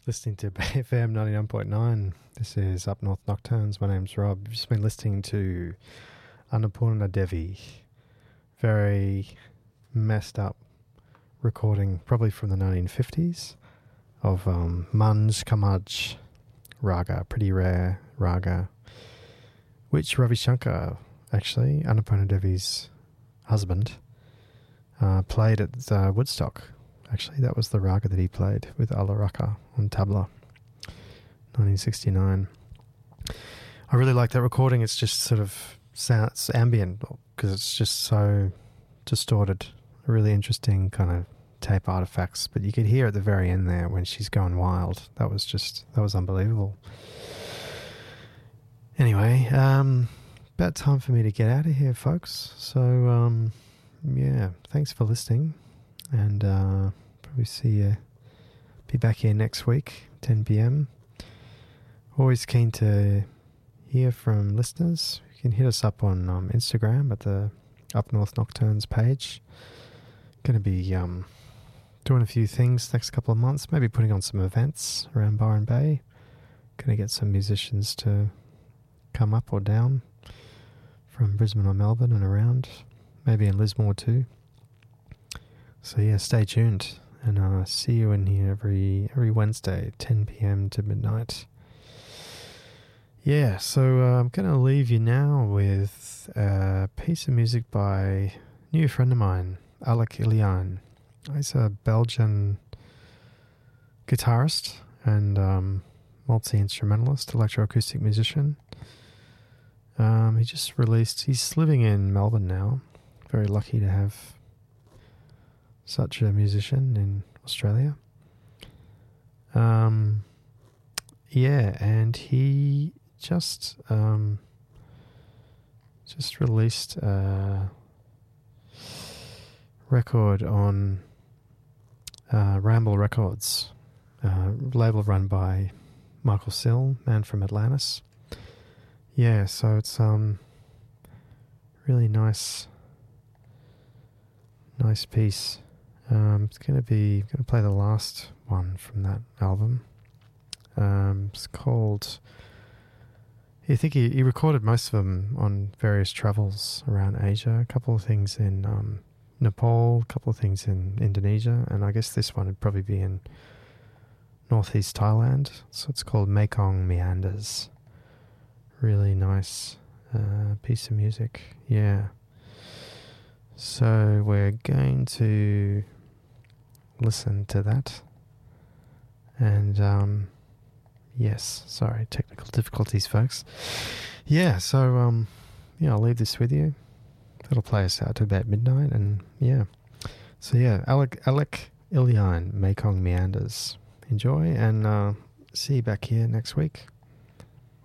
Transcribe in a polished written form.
Listening to BFM 99.9. This is Up North Nocturnes. My name's Rob. You've just been listening to Annapurna Devi. Very messed up recording, probably from the 1950s, of Manj Kamaj Raga, pretty rare raga, which Ravi Shankar, actually, Annapurna Devi's husband, played at Woodstock. Actually, that was the raga that he played with Alaraka on tabla, 1969. I really like that recording. It's just sort of sounds ambient because it's just so distorted. Really interesting kind of tape artifacts. But you could hear at the very end there when she's going wild. That was unbelievable. Anyway, about time for me to get out of here, folks. So, yeah, thanks for listening. And probably be back here next week, 10 p.m. Always keen to hear from listeners. You can hit us up on Instagram at the Up North Nocturnes page. Going to be doing a few things next couple of months, maybe putting on some events around Byron Bay. Going to get some musicians to come up or down from Brisbane or Melbourne and around, maybe in Lismore too. So yeah, stay tuned, and see you in here every Wednesday, 10 p.m. to midnight. Yeah, so I'm going to leave you now with a piece of music by a new friend of mine, Alec Ilian. He's a Belgian guitarist and multi-instrumentalist, electroacoustic musician. He just released, he's living in Melbourne now. Very lucky to have such a musician in Australia. Yeah, and he just released a record on Ramble Records, label run by Michael Sill, man from Atlantis. Yeah, so it's really nice piece. It's going to play the last one from that album. It's called, I think he recorded most of them on various travels around Asia, a couple of things in Nepal, a couple of things in Indonesia, and I guess this one would probably be in northeast Thailand. So it's called Mekong Meanders. Really nice piece of music. Yeah. So we're going to listen to that. And yes, sorry, technical difficulties, folks. Yeah, so I'll leave this with you. That'll play us out to about midnight, and yeah. So yeah, Alec Ilian, Mekong Meanders. Enjoy, and see you back here next week.